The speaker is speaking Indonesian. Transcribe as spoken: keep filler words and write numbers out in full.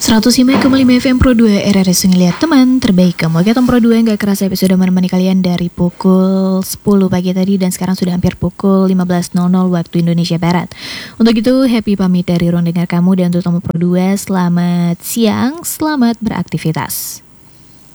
seratus lima koma lima F M Pro dua R R S ngeliat teman terbaik kamu. Oke, Tom Pro dua yang gak kerasa episode menemani kalian dari pukul sepuluh pagi tadi dan sekarang sudah hampir pukul lima belas nol nol waktu Indonesia Barat. Untuk itu, happy pamit dari ruang dengar kamu dan untuk Tom Pro dua, selamat siang, selamat beraktivitas.